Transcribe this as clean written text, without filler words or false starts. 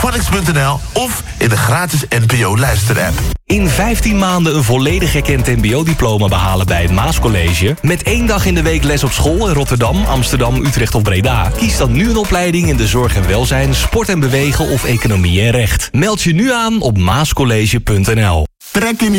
phonics.nl of in de gratis NPO luisterapp. In 15 maanden een volledig erkend mbo-diploma behalen bij het Maascollege. Met 1 dag in de week les op school in Rotterdam, Amsterdam, Utrecht of Breda. Kies dan nu een opleiding in de zorg en welzijn, sport en bewegen of economie en recht. Meld je nu aan op maascollege.nl. Trek je niet